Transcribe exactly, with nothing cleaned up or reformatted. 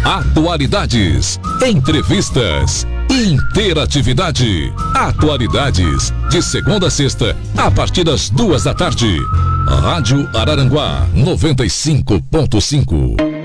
Atualidades, entrevistas, interatividade. Atualidades, de segunda a sexta, a partir das duas da tarde. Rádio Araranguá, noventa e cinco ponto cinco.